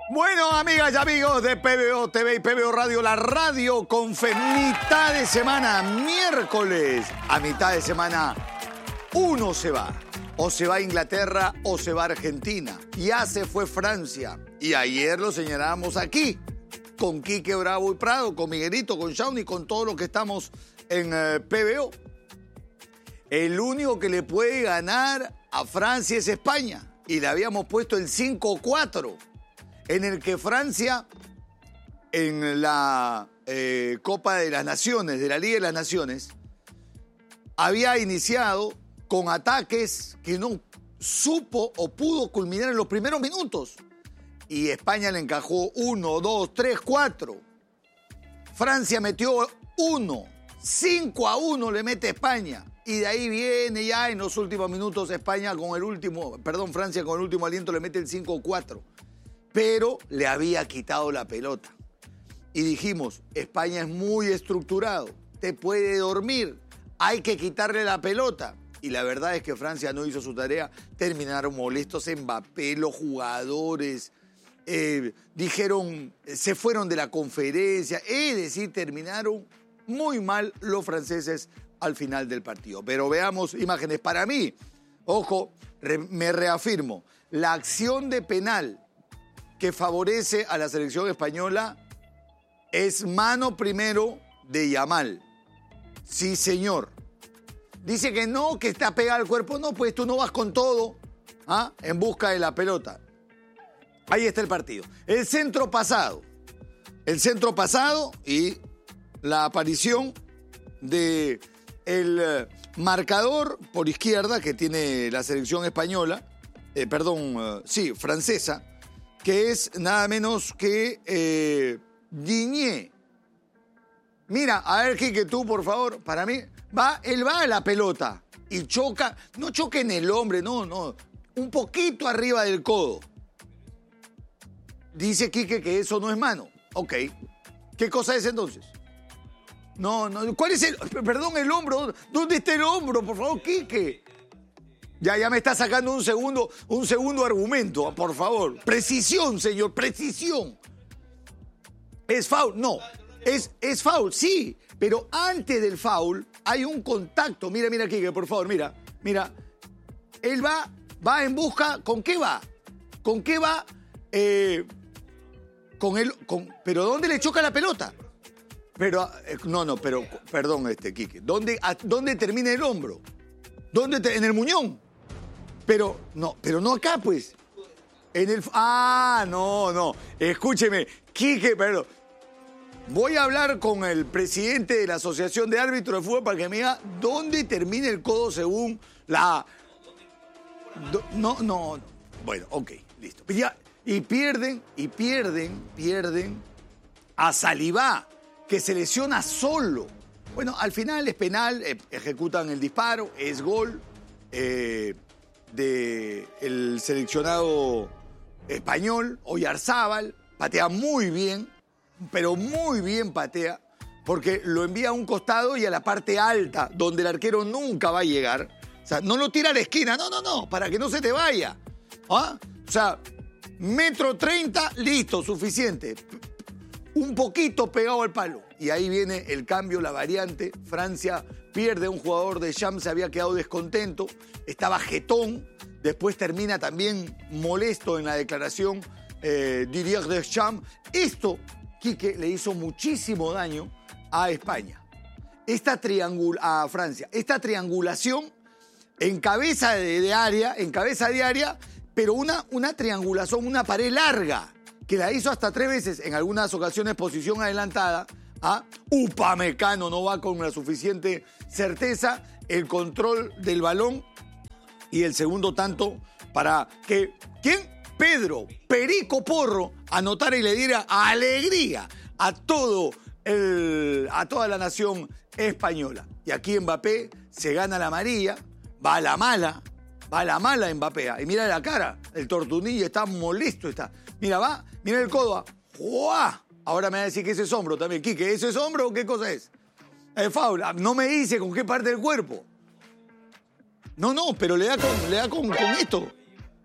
Bueno, amigas y amigos de PBO TV y PBO Radio, la radio con fe, mitad de semana, miércoles, a mitad de semana, uno se va. O se va a Inglaterra o se va a Argentina. Ya se fue Francia. Y ayer lo señalábamos aquí, con Quique Bravo y Prado, con Miguelito, con Shawnee, con todos los que estamos en PBO. El único que le puede ganar a Francia es España. Y le habíamos puesto el 5-4. En el que Francia, en la Copa de las Naciones, de la Liga de las Naciones, había iniciado con ataques que no supo o pudo culminar en los primeros minutos. Y España le encajó 1, 2, 3, 4. Francia metió 1, 5-1 le mete España. Y de ahí viene ya en los últimos minutos Francia con el último aliento le mete el 5-4. Pero le había quitado la pelota. Y dijimos, España es muy estructurado, te puede dormir, hay que quitarle la pelota. Y la verdad es que Francia no hizo su tarea, terminaron molestos Mbappé, los jugadores, se fueron de la conferencia, es decir, terminaron muy mal los franceses al final del partido. Pero veamos imágenes. Para mí, ojo, me reafirmo, la acción de penal que favorece a la selección española es mano primero de Yamal. Sí, señor. Dice que no, que está pegada al cuerpo. No, pues tú no vas con todo en busca de la pelota. Ahí está el partido. El centro pasado y la aparición de el marcador por izquierda que tiene la selección española, francesa, que es nada menos que Digne. Mira, a ver, Quique, tú, por favor, para mí, él va a la pelota y choca, no choca en el hombre, no, un poquito arriba del codo. Dice Quique que eso no es mano. Ok, ¿qué cosa es entonces? No, ¿cuál es el hombro? ¿Dónde está el hombro, por favor, Quique? Ya me está sacando un segundo argumento, por favor. Precisión, señor, precisión. ¿Es foul? No. Es foul, sí. Pero antes del foul hay un contacto. Mira, Quique, por favor, mira. Él va en busca. ¿Con qué va? ¿Con qué va? ¿Pero dónde le choca la pelota? Pero, perdón, Quique. ¿Dónde termina el hombro? ¿En el muñón? Pero no acá, pues. No. Escúcheme, Quique, perdón. Voy a hablar con el presidente de la Asociación de Árbitros de Fútbol para que me diga dónde termina el codo según la... No. Bueno, ok, listo. Y pierden a Saliba, que se lesiona solo. Bueno, al final es penal, ejecutan el disparo, es gol del seleccionado español, Oyarzábal, patea muy bien, pero muy bien patea, porque lo envía a un costado y a la parte alta, donde el arquero nunca va a llegar. O sea, no lo tira a la esquina, no, para que no se te vaya. O sea, 1.30 m, listo, suficiente. Un poquito pegado al palo. Y ahí viene el cambio, la variante. Francia pierde a un jugador de Deschamps, se había quedado descontento, estaba jetón. Después termina también molesto en la declaración Didier Deschamps. Esto, Quique, le hizo muchísimo daño a España. A Francia. Esta triangulación en cabeza de área, pero una triangulación, una pared larga, que la hizo hasta 3 veces, en algunas ocasiones posición adelantada. Upamecano no va con la suficiente certeza, el control del balón y el segundo tanto para que... ¿Quién? Pedro Perico Porro anotara y le diera alegría a toda la nación española. Y aquí Mbappé se gana la amarilla, va a la mala Mbappé. Y mira la cara, el tortunillo está molesto. Mira el codo. ¡Juá! Ahora me va a decir que ese es hombro también. Quique, ¿eso es hombro o qué cosa es? Foul. No me dice con qué parte del cuerpo. No, pero le da con esto.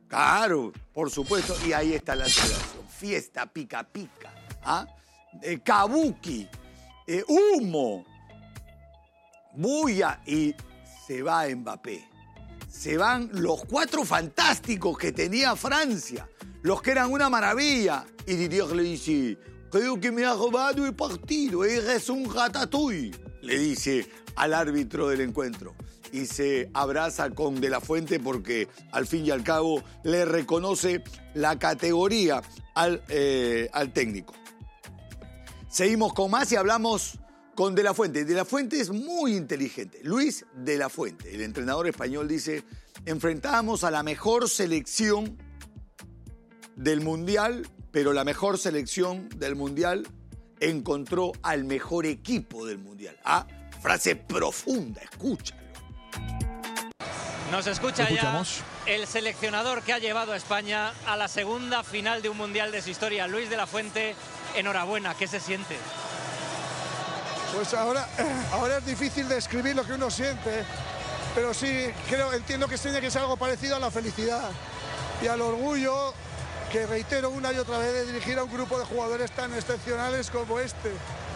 Claro, por supuesto. Y ahí está la celebración. Fiesta, pica, pica. ¿Ah? Kabuki, humo, bulla y se va Mbappé. Se van los 4 fantásticos que tenía Francia, los que eran una maravilla. Y Didier le dice, creo que me ha robado el partido, eres un ratatouille, le dice al árbitro del encuentro. Y se abraza con De La Fuente porque al fin y al cabo le reconoce la categoría al técnico. Seguimos con más y hablamos con De La Fuente. De La Fuente es muy inteligente. Luis De La Fuente, el entrenador español, dice, enfrentábamos a la mejor selección del Mundial, pero la mejor selección del Mundial encontró al mejor equipo del Mundial. Ah, frase profunda, escúchalo. Nos escucha ya el seleccionador que ha llevado a España a la segunda final de un Mundial de su historia, Luis De La Fuente. Enhorabuena, ¿qué se siente? Pues ahora es difícil describir lo que uno siente, pero sí entiendo que tiene que ser algo parecido a la felicidad y al orgullo que reitero una y otra vez de dirigir a un grupo de jugadores tan excepcionales como este.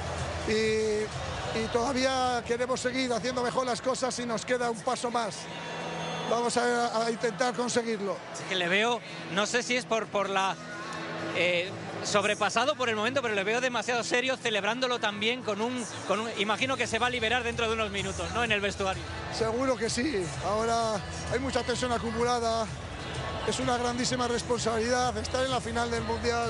Y todavía queremos seguir haciendo mejor las cosas y nos queda un paso más. Vamos a intentar conseguirlo. Es que le veo, no sé si es por la... sobrepasado por el momento, pero le veo demasiado serio, celebrándolo también con un... Imagino que se va a liberar dentro de unos minutos, ¿no?, en el vestuario. Seguro que sí. Ahora hay mucha tensión acumulada. Es una grandísima responsabilidad estar en la final del Mundial.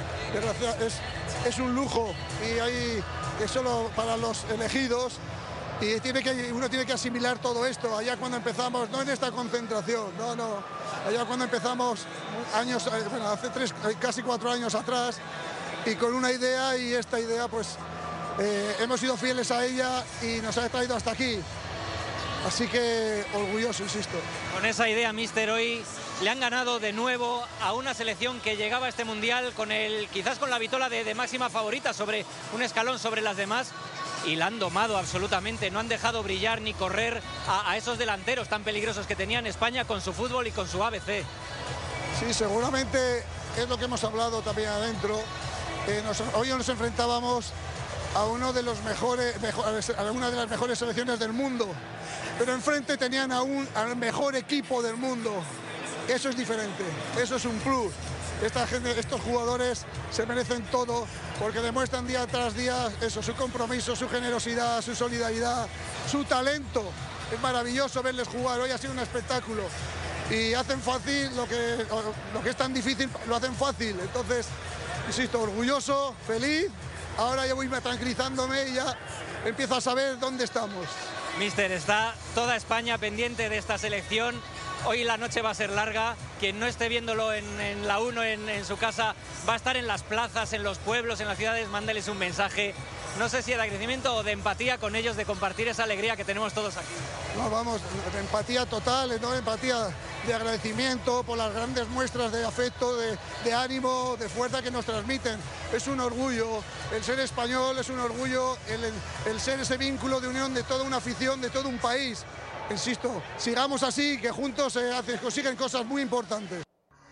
Es un lujo y es solo para los elegidos. Y uno tiene que asimilar todo esto. Allá cuando empezamos, no en esta concentración, no. Allá cuando empezamos hace casi 4 años atrás, y con una idea, y esta idea pues hemos sido fieles a ella y nos ha traído hasta aquí. Así que orgulloso, insisto. Con esa idea, míster, hoy le han ganado de nuevo a una selección que llegaba a este Mundial quizás con la vitola de máxima favorita, sobre un escalón sobre las demás. Y la han domado absolutamente, no han dejado brillar ni correr a esos delanteros tan peligrosos que tenía en España con su fútbol y con su ABC. Sí, seguramente es lo que hemos hablado también adentro. Hoy nos enfrentábamos a una de las mejores selecciones del mundo, pero enfrente tenían al mejor equipo del mundo. Eso es diferente, eso es un plus. Estos jugadores se merecen todo porque demuestran día tras día eso, su compromiso, su generosidad, su solidaridad, su talento. Es maravilloso verles jugar, hoy ha sido un espectáculo y hacen fácil lo que es tan difícil, lo hacen fácil. Entonces, insisto, orgulloso, feliz, ahora ya voy tranquilizándome y ya empiezo a saber dónde estamos. Míster, está toda España pendiente de esta selección. Hoy la noche va a ser larga. Quien no esté viéndolo en la 1 en su casa va a estar en las plazas, en los pueblos, en las ciudades. Mándeles un mensaje. No sé si de agradecimiento o de empatía con ellos, de compartir esa alegría que tenemos todos aquí. No, vamos, de empatía total, ¿no? Empatía de agradecimiento por las grandes muestras de afecto, de ánimo, de fuerza que nos transmiten. Es un orgullo el ser español, es un orgullo el ser ese vínculo de unión de toda una afición, de todo un país. Insisto, sigamos así, que juntos se consiguen cosas muy importantes.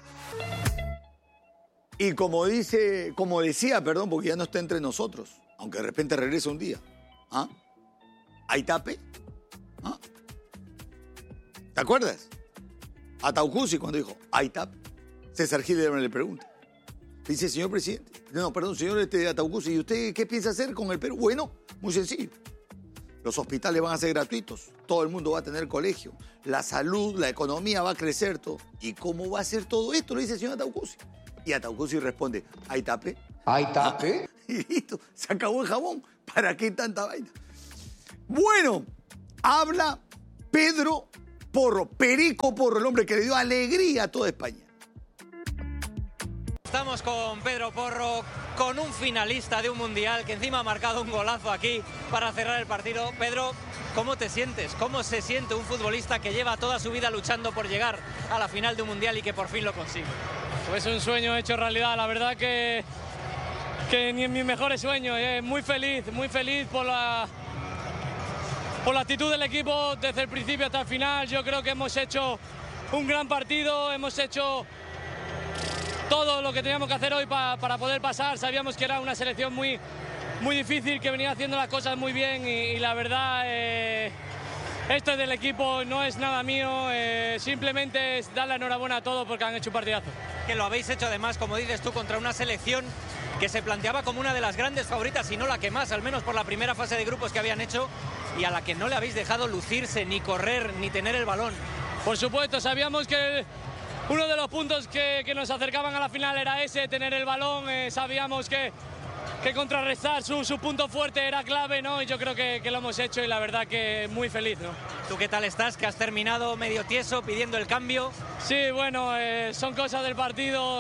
Y como decía, porque ya no está entre nosotros, aunque de repente regrese un día. ¿Ah? ¿Hay tape? ¿Ah? ¿Te acuerdas? A Taucusi cuando dijo, ¿hay tape? César Gil le pregunta. Dice, señor presidente, señor Taucusi, ¿y usted qué piensa hacer con el Perú? Bueno, muy sencillo. Los hospitales van a ser gratuitos, todo el mundo va a tener colegio, la salud, la economía va a crecer todo. ¿Y cómo va a ser todo esto? Lo dice el señor Taucusi. Y a Taucusi responde, ¿hay tape? ¿Hay tape? Y listo, se acabó el jabón. ¿Para qué tanta vaina? Bueno, habla Pedro Porro, Perico Porro, el hombre que le dio alegría a toda España. Estamos con Pedro Porro, con un finalista de un Mundial que encima ha marcado un golazo aquí para cerrar el partido. Pedro, ¿cómo te sientes? ¿Cómo se siente un futbolista que lleva toda su vida luchando por llegar a la final de un Mundial y que por fin lo consigue? Pues un sueño hecho realidad, la verdad que ni en mis mejores sueños. Muy feliz por la actitud del equipo desde el principio hasta el final. Yo creo que hemos hecho un gran partido, hemos hecho todo lo que teníamos que hacer hoy para poder pasar. Sabíamos que era una selección muy difícil, que venía haciendo las cosas muy bien y la verdad, esto es del equipo, no es nada mío, simplemente es dar la enhorabuena a todos porque han hecho un partidazo. Que lo habéis hecho además, como dices tú, contra una selección que se planteaba como una de las grandes favoritas, y no la que más, al menos por la primera fase de grupos que habían hecho, y a la que no le habéis dejado lucirse, ni correr, ni tener el balón. Por supuesto, sabíamos que uno de los puntos que nos acercaban a la final era ese, tener el balón, sabíamos que contrarrestar su punto fuerte era clave, ¿no? Y yo creo que lo hemos hecho y la verdad que muy feliz, ¿no? ¿Tú qué tal estás? Que has terminado medio tieso pidiendo el cambio. Sí, bueno, son cosas del partido.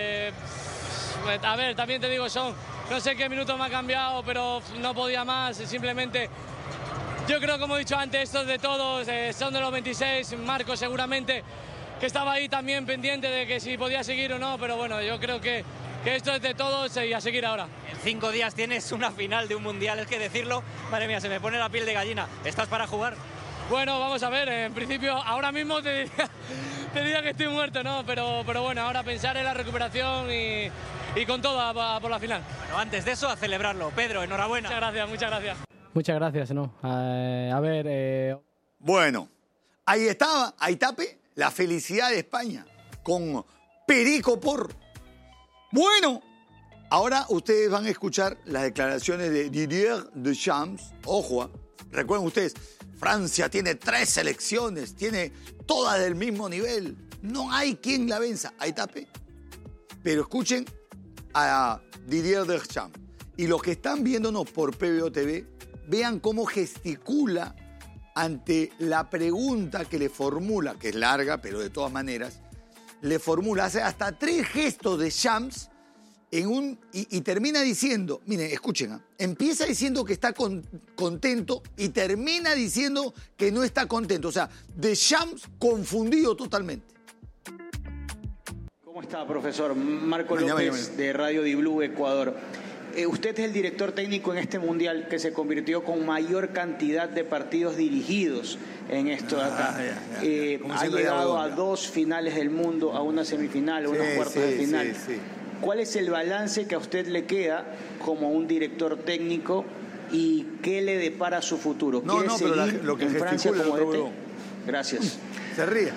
A ver, también te digo, no sé qué minuto me ha cambiado, pero no podía más, simplemente. Yo creo, como he dicho antes, esto es de todos, son de los 26, Marco seguramente, que estaba ahí también pendiente de que si podía seguir o no, pero bueno, yo creo que esto es de todos y a seguir ahora. En 5 días tienes una final de un mundial, es que decirlo, madre mía, se me pone la piel de gallina. ¿Estás para jugar? Bueno, vamos a ver, en principio ahora mismo te diría que estoy muerto, ¿no? Pero bueno, ahora pensar en la recuperación y con todo por la final. Bueno, antes de eso, a celebrarlo. Pedro, enhorabuena. Muchas gracias, muchas gracias. Muchas gracias, ¿no? A ver... Bueno, ahí estaba, ahí tape la felicidad de España con Perico Porro. Bueno, ahora ustedes van a escuchar las declaraciones de Didier Deschamps. Ojo, recuerden ustedes, Francia tiene 3 selecciones, tiene todas del mismo nivel. No hay quien la venza. Ahí tape. Pero escuchen a Didier Deschamps. Y los que están viéndonos por PBO TV, vean cómo gesticula ante la pregunta que le formula, que es larga, pero de todas maneras, le formula, hace hasta 3 gestos de Champs y termina diciendo, miren, escuchen, empieza diciendo que está contento y termina diciendo que no está contento. O sea, Deschamps confundido totalmente. ¿Cómo está, profesor? Marco López, de Radio Di Blue, Ecuador. Usted es el director técnico en este mundial que se convirtió con mayor cantidad de partidos dirigidos en esto de acá. Ha llegado a 2 finales del mundo, a una semifinal, a unos cuartos de final. Sí. ¿Cuál es el balance que a usted le queda como un director técnico y qué le depara su futuro? ¿Quiere seguir lo que en Francia como DT? Gracias. Se ríe.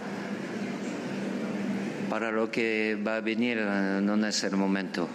Para lo que va a venir no es el momento.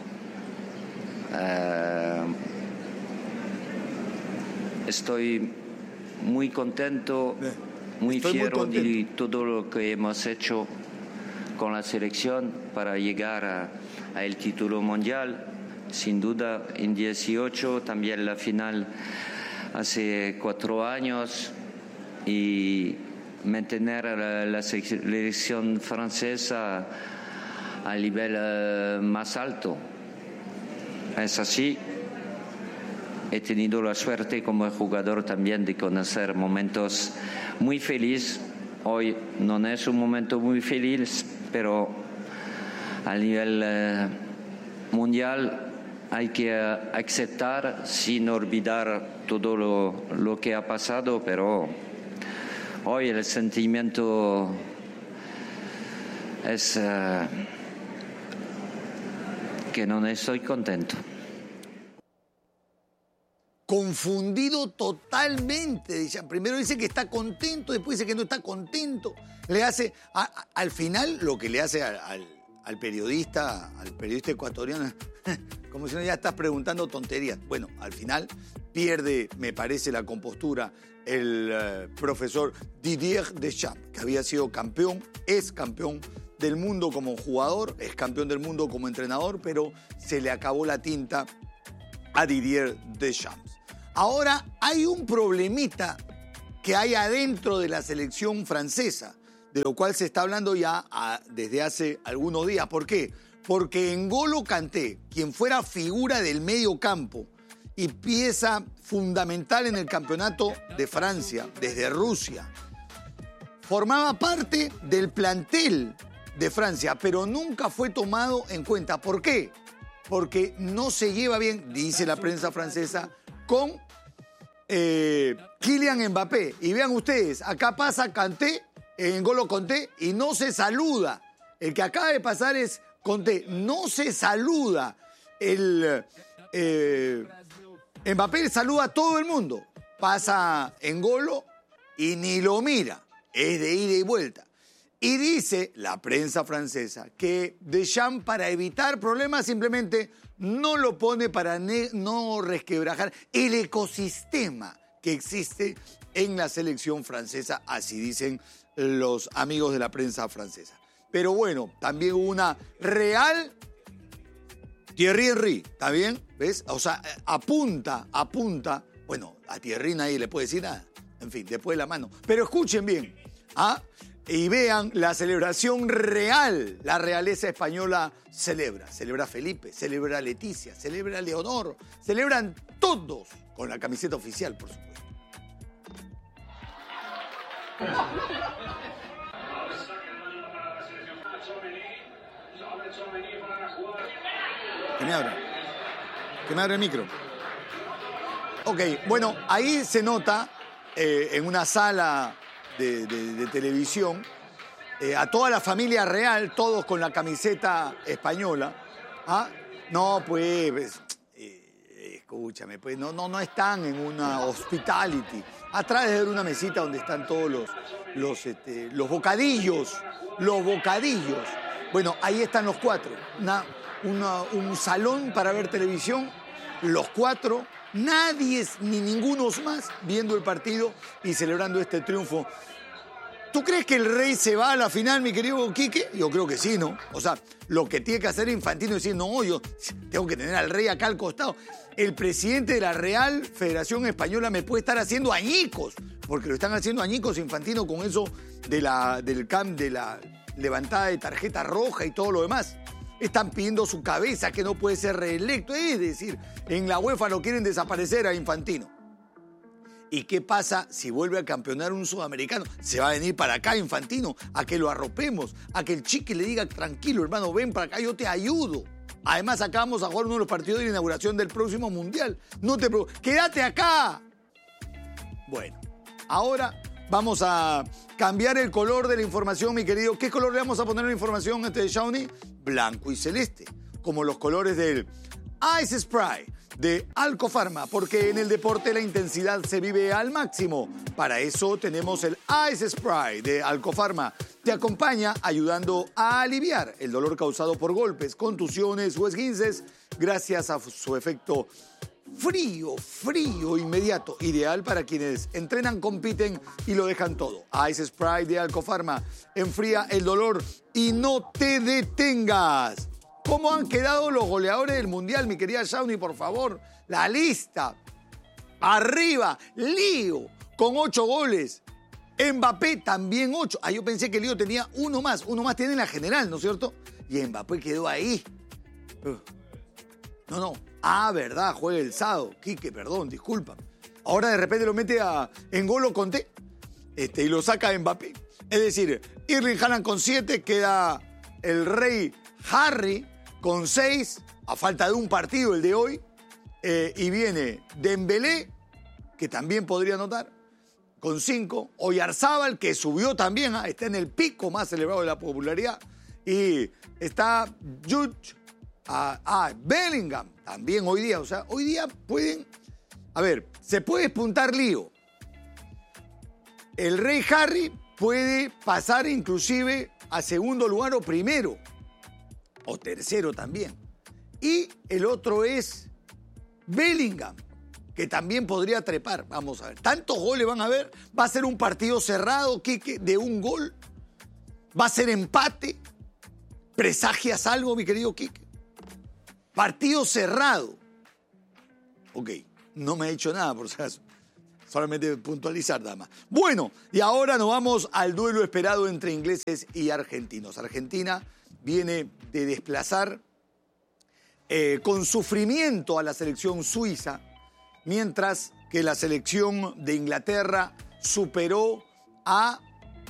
Estoy muy contento, muy fiero de todo lo que hemos hecho con la selección para llegar al título mundial. Sin duda, en 18, también la final hace 4 años, y mantener la selección francesa al nivel más alto. Es así. He tenido la suerte como jugador también de conocer momentos muy felices. Hoy no es un momento muy feliz, pero a nivel mundial hay que aceptar sin olvidar todo lo que ha pasado, pero hoy el sentimiento es que no estoy contento. Confundido totalmente. Primero dice que está contento, después dice que no está contento. Le hace, al final, lo que le hace al periodista ecuatoriano, como si no ya estás preguntando tonterías. Bueno, al final pierde, me parece, la compostura el profesor Didier Deschamps, que había sido campeón, es campeón del mundo como jugador, es campeón del mundo como entrenador, pero se le acabó la tinta a Didier Deschamps. Ahora hay un problemita que hay adentro de la selección francesa, de lo cual se está hablando ya desde hace algunos días. ¿Por qué? Porque N'Golo Kanté, quien fuera figura del medio campo y pieza fundamental en el campeonato de Francia, desde Rusia, formaba parte del plantel de Francia, pero nunca fue tomado en cuenta. ¿Por qué? Porque no se lleva bien, dice la prensa francesa, con Kylian Mbappé. Y vean ustedes, acá pasa Kanté N'Golo Kanté y no se saluda. El que acaba de pasar es Kanté. No se saluda. Mbappé saluda a todo el mundo. Pasa N'Golo y ni lo mira. Es de ida y vuelta. Y dice la prensa francesa que Deschamps, para evitar problemas, simplemente no lo pone para no resquebrajar el ecosistema que existe en la selección francesa, así dicen los amigos de la prensa francesa. Pero bueno, también hubo una real Thierry Henry, ¿está bien? ¿Ves? O sea, apunta. Bueno, a Thierry nadie le puede decir nada. En fin, después de la mano. Pero escuchen bien, y vean la celebración real. La realeza española celebra Felipe, celebra Leticia, celebra Leonor, celebran todos con la camiseta oficial, por supuesto. Que me abra el micro. Ok, bueno, ahí se nota en una sala de televisión a toda la familia real, todos con la camiseta española. No, pues, escúchame, pues no están en una hospitality. Atrás de una mesita donde están todos los bocadillos. Los bocadillos. Bueno, ahí están los cuatro. Un salón para ver televisión, los cuatro, nadie ni ninguno más viendo el partido y celebrando este triunfo. ¿Tú crees que el Rey se va a la final, mi querido Quique? Yo creo que sí, ¿no? O sea, lo que tiene que hacer Infantino es decir, no, yo tengo que tener al Rey acá al costado. El presidente de la Real Federación Española me puede estar haciendo añicos, porque lo están haciendo añicos Infantino con eso de la levantada de tarjeta roja y todo lo demás. Están pidiendo su cabeza, que no puede ser reelecto. Es decir, en la UEFA lo quieren desaparecer a Infantino. ¿Y qué pasa si vuelve a campeonar un sudamericano? Se va a venir para acá Infantino, a que lo arropemos, a que el Chique le diga, tranquilo hermano, ven para acá, yo te ayudo. Además, acá vamos a jugar uno de los partidos de la inauguración del próximo Mundial. No te preocupes, quédate acá. Bueno, ahora vamos a cambiar el color de la información, mi querido. ¿Qué color le vamos a poner a la información de Shawnee? Blanco y celeste, como los colores del Ice Spray de Alcofarma, porque en el deporte la intensidad se vive al máximo. Para eso tenemos el Ice Spray de Alcofarma. Te acompaña ayudando a aliviar el dolor causado por golpes, contusiones o esguinces gracias a su efecto frío, inmediato, ideal para quienes entrenan, compiten y lo dejan todo. Ice Spray de Alcofarma enfría el dolor y no te detengas. ¿Cómo han quedado los goleadores del Mundial, mi querida Shawnee, por favor? La lista. Arriba, Lío con 8 goles. Mbappé también 8. Yo pensé que Lío tenía uno más tiene en la general, ¿no es cierto? Y Mbappé quedó ahí. No. Verdad, juega el sábado. Quique, perdón, disculpa. Ahora de repente lo mete a N'Golo Kanté y lo saca a Mbappé. Es decir, Erling Haaland con 7, queda el Rey Harry con 6, a falta de un partido, el de hoy. Y viene Dembélé, que también podría anotar, con 5. Oyarzábal, que subió también, está en el pico más elevado de la popularidad. Y está Jude, Bellingham, también hoy día. O sea, hoy día pueden... A ver, se puede despuntar Lío. El Rey Harry puede pasar inclusive a segundo lugar o primero. O tercero también. Y el otro es Bellingham, que también podría trepar. Vamos a ver. ¿Tantos goles van a haber? ¿Va a ser un partido cerrado, Quique, de un gol? ¿Va a ser empate? ¿Presagias algo, mi querido Quique? Partido cerrado. Ok, no me ha dicho nada, por si acaso. Solamente puntualizar, nada más. Bueno, y ahora nos vamos al duelo esperado entre ingleses y argentinos. Argentina viene de desplazar con sufrimiento a la selección suiza, mientras que la selección de Inglaterra superó a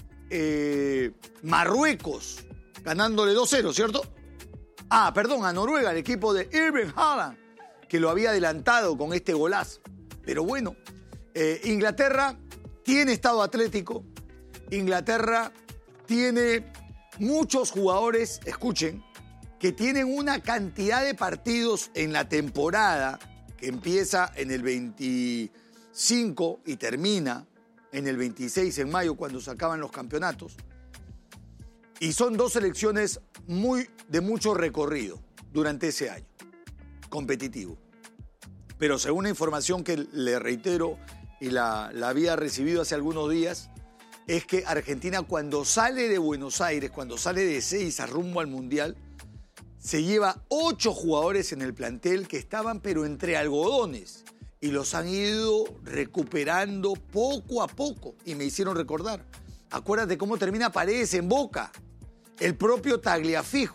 Marruecos, ganándole 2-0, ¿cierto? A Noruega, el equipo de Erling Haaland, que lo había adelantado con este golazo. Pero bueno, Inglaterra tiene estado atlético, Inglaterra tiene muchos jugadores, escuchen, que tienen una cantidad de partidos en la temporada que empieza en el 25 y termina en el 26 en mayo cuando se acaban los campeonatos. Y son dos selecciones de mucho recorrido durante ese año competitivo. Pero según la información que le reitero y la había recibido hace algunos días, es que Argentina cuando sale de Buenos Aires, cuando sale de Ezeiza rumbo al Mundial, se lleva 8 jugadores en el plantel que estaban pero entre algodones y los han ido recuperando poco a poco y me hicieron recordar. Acuérdate cómo termina Paredes en Boca, el propio Tagliafico,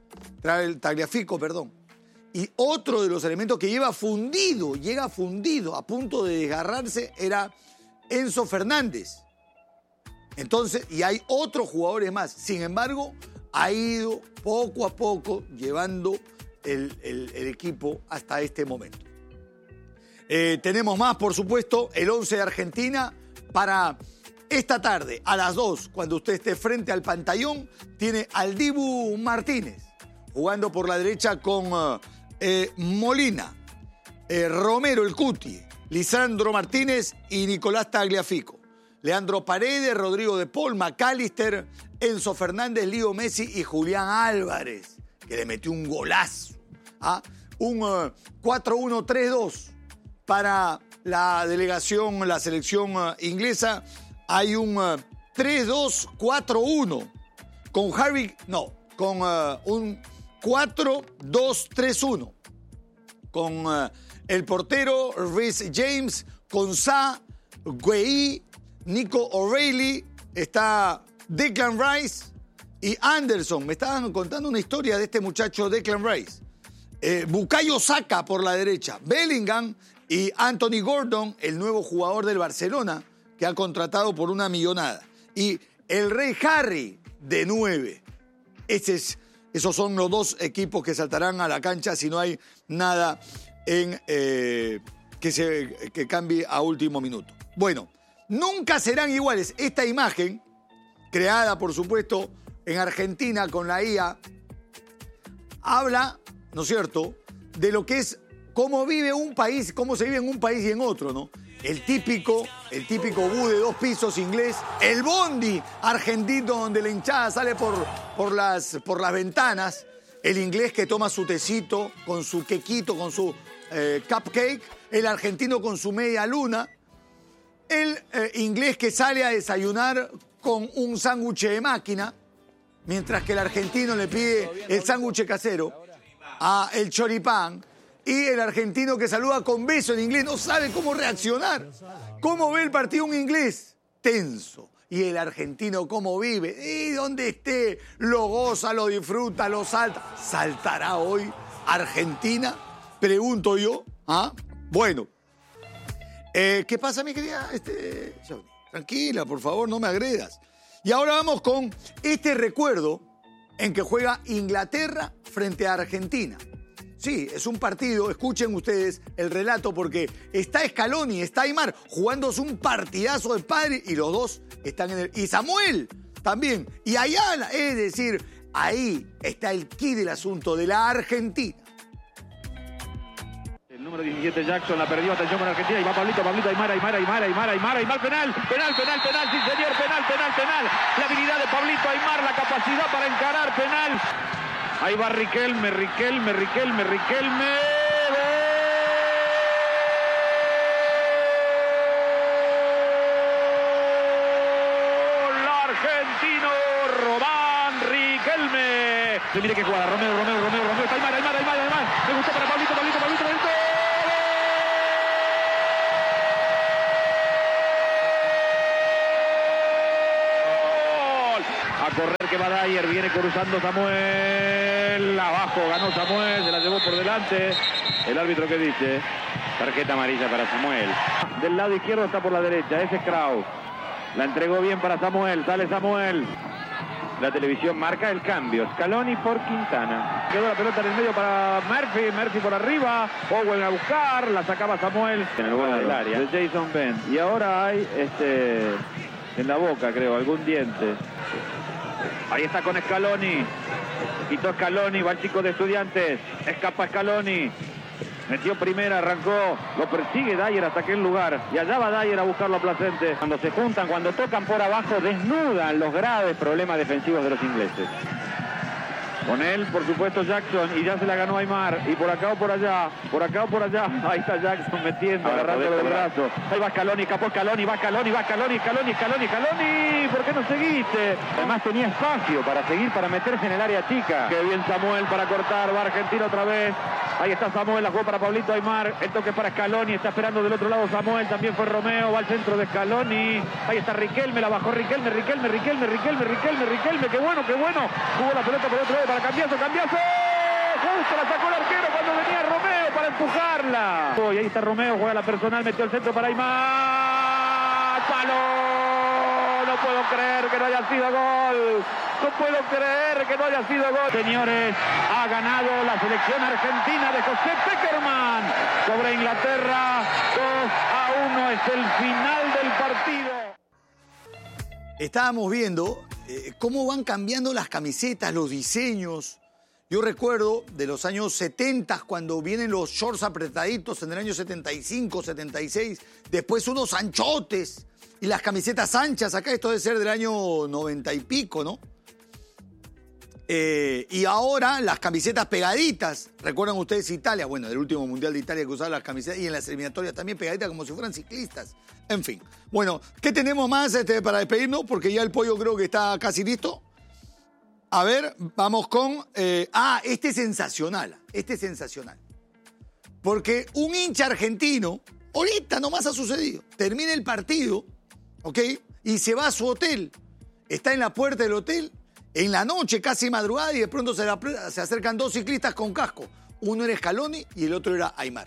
Y otro de los elementos que llega fundido, a punto de desgarrarse, era Enzo Fernández. Entonces, y hay otros jugadores más. Sin embargo, ha ido poco a poco llevando el equipo hasta este momento. Tenemos más, por supuesto, el 11 de Argentina para esta tarde, a las 2, cuando usted esté frente al pantallón, tiene al Dibu Martínez, jugando por la derecha con Molina, Romero el Cuti, Lisandro Martínez y Nicolás Tagliafico. Leandro Paredes, Rodrigo de Paul, McAllister, Enzo Fernández, Leo Messi y Julián Álvarez, que le metió un golazo. Un 4-1-3-2 para la delegación, la selección inglesa. Hay un 3-2-4-1 con un 4-2-3-1 con el portero Reece James, con Sa, Guehi, Nico O'Reilly, está Declan Rice y Anderson. Me estaban contando una historia de este muchacho Declan Rice. Bukayo Saka por la derecha, Bellingham y Anthony Gordon, el nuevo jugador del Barcelona, que ha contratado por una millonada. Y el Rey Harry de 9. Esos son los dos equipos que saltarán a la cancha si no hay nada que cambie a último minuto. Bueno, nunca serán iguales. Esta imagen, creada por supuesto en Argentina con la IA, habla, ¿no es cierto?, de lo que es cómo vive un país, cómo se vive en un país y en otro, ¿no? El típico bus de 2 pisos inglés, el bondi argentino donde la hinchada sale por las ventanas, el inglés que toma su tecito con su quequito, con su cupcake, el argentino con su media luna, el inglés que sale a desayunar con un sándwich de máquina, mientras que el argentino le pide el sándwich casero, el choripán. Y el argentino que saluda con beso en inglés no sabe cómo reaccionar. ¿Cómo ve el partido un inglés? Tenso. Y el argentino cómo vive. Y donde esté, lo goza, lo disfruta, lo salta. ¿Saltará hoy Argentina? Pregunto yo. Bueno. ¿Qué pasa, mi querida? Tranquila, por favor, no me agredas. Y ahora vamos con este recuerdo en que juega Inglaterra frente a Argentina. Sí, es un partido, escuchen ustedes el relato, porque está Scaloni, está Aimar, jugándose un partidazo de padre y los dos están en el... Y Samuel también, y Ayala, es decir, ahí está el quid del asunto de la Argentina. El número 17 Jackson la perdió, atención con Argentina, y va Pablito, Aimar, penal, sí señor, penal. La habilidad de Pablito Aimar, la capacidad para encarar, penal. Ahí va Riquelme. ¡Gol! Argentino, Robán Riquelme. Mire qué jugada, Romero. Está Aimar. Me gustó para Pablito. A correr que va Dyer, viene cruzando Samuel, abajo, ganó Samuel, se la llevó por delante. El árbitro, ¿qué dice? Tarjeta amarilla para Samuel. Del lado izquierdo está por la derecha, ese es Kraus. La entregó bien para Samuel, sale Samuel. La televisión marca el cambio, Scaloni por Quintana. Quedó la pelota en el medio para Murphy por arriba, Owen a buscar, la sacaba Samuel en el borde del área. De Jason Bent. Y ahora hay en la boca, creo, algún diente. Ahí está con Scaloni. Quitó Scaloni, va el chico de Estudiantes. Escapa Scaloni. Metió primera, arrancó. Lo persigue Dyer hasta aquel lugar. Y allá va Dyer a buscarlo a Placente. Cuando se juntan, cuando tocan por abajo, desnudan los graves problemas defensivos de los ingleses. Con él, por supuesto, Jackson, y ya se la ganó Aimar, y por acá o por allá, ahí está Jackson metiendo, agarrándolo del brazo, ahí va Scaloni, escapó Scaloni, va Scaloni, ¿por qué no seguiste? Además tenía espacio para seguir, para meterse en el área chica. Qué bien Samuel para cortar, va Argentina otra vez, ahí está Samuel, la jugó para Pablito Aimar, el toque para Scaloni, está esperando del otro lado Samuel, también fue Romeo, va al centro de Scaloni, ahí está Riquelme, la bajó Riquelme, qué bueno, jugó la pelota por otro lado, para Cambiaso, justo la sacó el arquero cuando venía Romeo para empujarla. Y ahí está Romeo, juega la personal, metió el centro para Aimar. ¡Palo! No puedo creer que no haya sido gol. Señores, ha ganado la selección argentina de José Pekerman sobre Inglaterra. 2-1 es el final del partido. Estábamos viendo cómo van cambiando las camisetas, los diseños. Yo recuerdo de los años 70, cuando vienen los shorts apretaditos en el año 75, 76, después unos anchotes y las camisetas anchas. Acá esto debe ser del año 90 y pico, ¿no? Y ahora las camisetas pegaditas. ¿Recuerdan ustedes Italia? Bueno, del último Mundial de Italia que usaba las camisetas, y en las eliminatorias también pegaditas como si fueran ciclistas. En fin. Bueno, ¿qué tenemos más para despedirnos? Porque ya el pollo creo que está casi listo. A ver, vamos con... este es sensacional. Porque un hincha argentino, ahorita nomás ha sucedido, termina el partido, ¿ok? Y se va a su hotel. Está en la puerta del hotel, en la noche, casi madrugada, y de pronto se acercan dos ciclistas con casco. Uno era Scaloni y el otro era Aimar.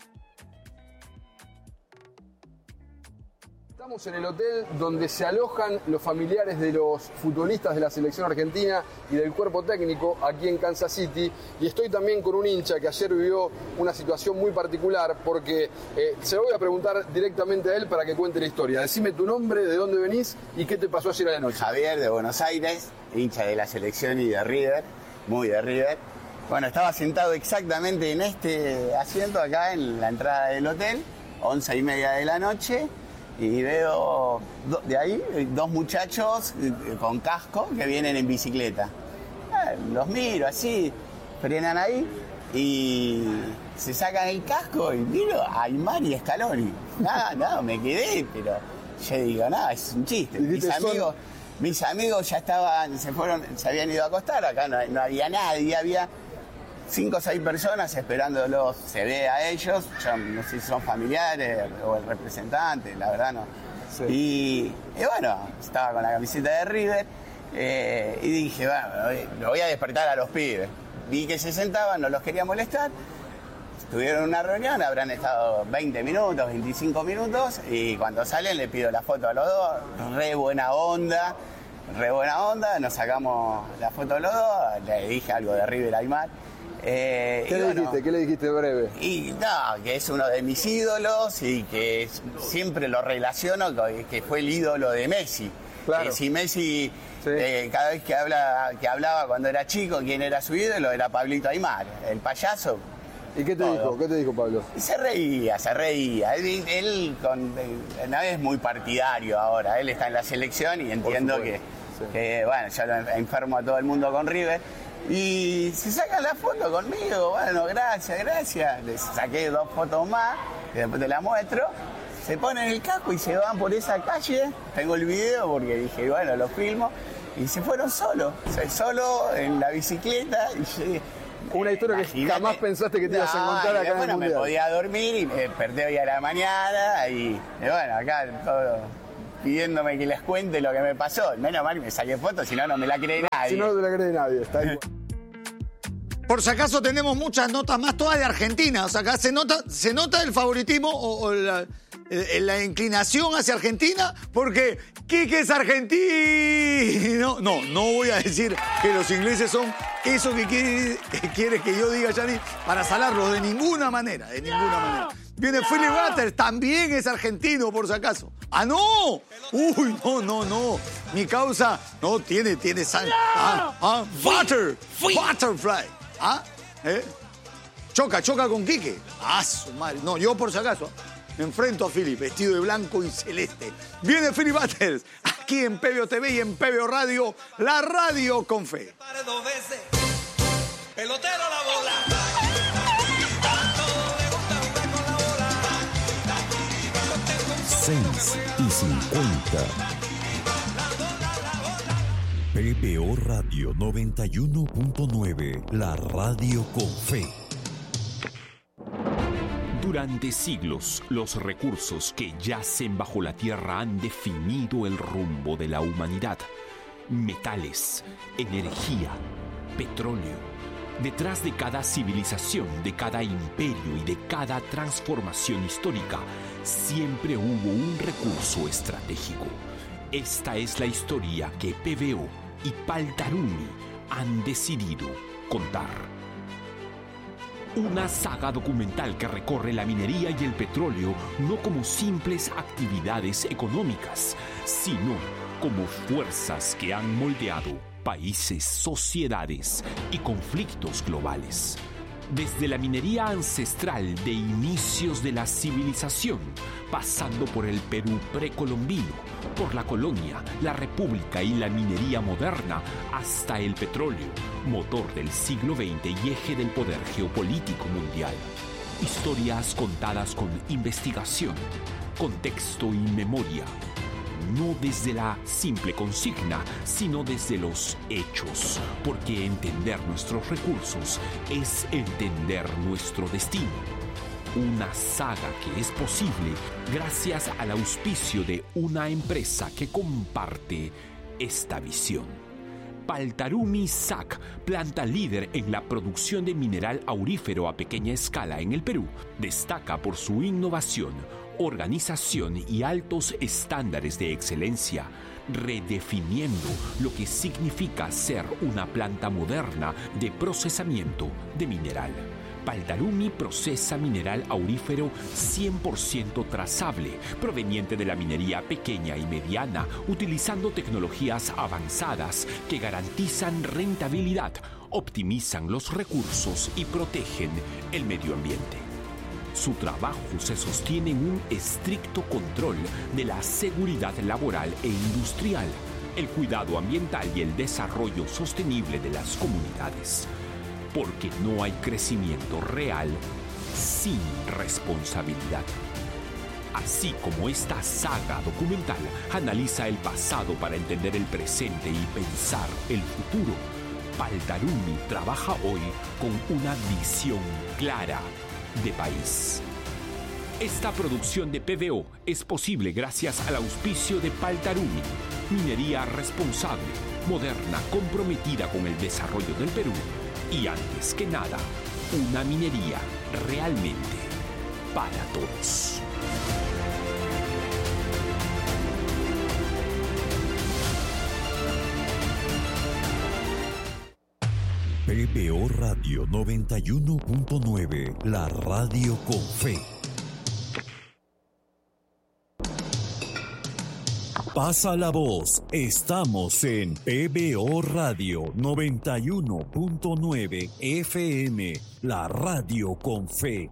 Estamos en el hotel donde se alojan los familiares de los futbolistas de la selección argentina y del cuerpo técnico aquí en Kansas City, y estoy también con un hincha que ayer vivió una situación muy particular, porque se lo voy a preguntar directamente a él para que cuente la historia. Decime tu nombre, de dónde venís y qué te pasó ayer a la noche. Javier, de Buenos Aires, hincha de la selección y de River, muy de River. Bueno, estaba sentado exactamente en este asiento acá en la entrada del hotel, 11:30 de la noche. Y veo de ahí dos muchachos con casco que vienen en bicicleta. Los miro así, frenan ahí y se sacan el casco y miro a Aimar y Scaloni. Nada, me quedé, pero yo digo, nada, es un chiste. Mis amigos ya se habían ido a acostar, acá no había nadie, había 5 o 6 personas esperándolos, se ve a ellos, yo no sé si son familiares o el representante, la verdad no. Sí. Y bueno, estaba con la camiseta de River y dije, bueno, lo voy a despertar a los pibes. Vi que se sentaban, no los quería molestar, tuvieron una reunión, habrán estado 20 minutos, 25 minutos, y cuando salen le pido la foto a los dos, re buena onda, nos sacamos la foto a los dos, le dije algo de River a Aimar. ¿Qué le dijiste breve? Y no, que es uno de mis ídolos y que siempre lo relaciono con que fue el ídolo de Messi. Claro. Si Messi, cada vez que hablaba cuando era chico, quién era su ídolo, era Pablito Aimar, el payaso. ¿Y qué te dijo? ¿Qué te dijo Pablo? Y se reía. Él no es muy partidario ahora, él está en la selección y entiendo que bueno, yo lo enfermo a todo el mundo con River. Y se sacan la foto conmigo, bueno, gracias. Les saqué 2 fotos más, y después te la muestro. Se ponen el casco y se van por esa calle. Tengo el video porque dije, bueno, lo filmo. Y se fueron solo en la bicicleta. Y una historia que jamás pensaste que te ibas a encontrar acá en el Mundial. Me podía dormir y me desperté hoy a la mañana. Y bueno, acá todo pidiéndome que les cuente lo que me pasó. Menos mal que me saqué fotos, si no, no me la cree nadie. Si no, no te la cree nadie, está igual. Por si acaso tenemos muchas notas más, todas de Argentina. O sea, acá se nota el favoritismo o la inclinación hacia Argentina porque Quique es argentino. No voy a decir que los ingleses son eso que quiere que yo diga, Gianni, para salarlos de ninguna manera, Viene Philip Butters, también es argentino, por si acaso. ¡Ah, no! ¡Uy, no! Mi causa no tiene sangre. Butterfly. Choca con Quique. Su madre. No, yo por si acaso me enfrento a Philip, vestido de blanco y celeste. Viene Philip Butters, aquí en PBO TV y en PBO Radio, la radio con fe. Pelotero la bola. 6:50. PBO Radio 91.9, la radio con fe. Durante siglos, los recursos que yacen bajo la tierra han definido el rumbo de la humanidad. Metales, energía, petróleo. Detrás de cada civilización, de cada imperio y de cada transformación histórica, siempre hubo un recurso estratégico. Esta es la historia que PBO y Paltarumi han decidido contar. Una saga documental que recorre la minería y el petróleo no como simples actividades económicas, sino como fuerzas que han moldeado países, sociedades y conflictos globales. Desde la minería ancestral de inicios de la civilización, pasando por el Perú precolombino, por la colonia, la república y la minería moderna, hasta el petróleo, motor del siglo XX y eje del poder geopolítico mundial. Historias contadas con investigación, contexto y memoria. No desde la simple consigna, sino desde los hechos, porque entender nuestros recursos es entender nuestro destino. Una saga que es posible gracias al auspicio de una empresa que comparte esta visión. Paltarumi SAC, planta líder en la producción de mineral aurífero a pequeña escala en el Perú, destaca por su innovación, organización y altos estándares de excelencia, redefiniendo lo que significa ser una planta moderna de procesamiento de mineral. Paltarumi procesa mineral aurífero 100% trazable, proveniente de la minería pequeña y mediana, utilizando tecnologías avanzadas que garantizan rentabilidad, optimizan los recursos y protegen el medio ambiente. Su trabajo se sostiene en un estricto control de la seguridad laboral e industrial, el cuidado ambiental y el desarrollo sostenible de las comunidades. Porque no hay crecimiento real sin responsabilidad. Así como esta saga documental analiza el pasado para entender el presente y pensar el futuro, Paltarumi trabaja hoy con una visión clara de país. Esta producción de PBO es posible gracias al auspicio de Paltarumi, minería responsable, moderna, comprometida con el desarrollo del Perú y, antes que nada, una minería realmente para todos. PBO Radio 91.9, la radio con fe. Pasa la voz, estamos en PBO Radio 91.9 FM, la radio con fe.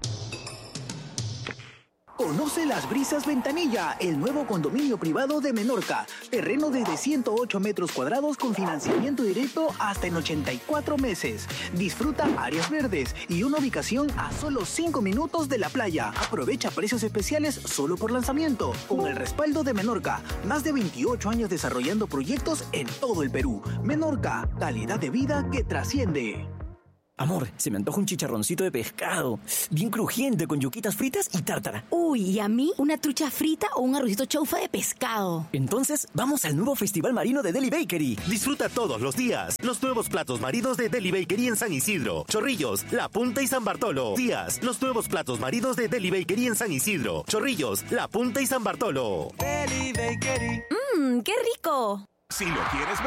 Conoce Las Brisas Ventanilla, el nuevo condominio privado de Menorca. Terreno desde 108 metros cuadrados con financiamiento directo hasta en 84 meses. Disfruta áreas verdes y una ubicación a solo 5 minutos de la playa. Aprovecha precios especiales solo por lanzamiento. Con el respaldo de Menorca, más de 28 años desarrollando proyectos en todo el Perú. Menorca, calidad de vida que trasciende. Amor, se me antoja un chicharroncito de pescado, bien crujiente, con yuquitas fritas y tártara. Uy, ¿y a mí? ¿Una trucha frita o un arrocito chaufa de pescado? Entonces, vamos al nuevo Festival Marino de Deli Bakery. Disfruta todos los días los nuevos platos marinos de Deli Bakery en San Isidro, Chorrillos, La Punta y San Bartolo. Días, los nuevos platos marinos de Deli Bakery en San Isidro, Chorrillos, La Punta y San Bartolo. Deli Bakery. ¡Qué rico! Si lo quieres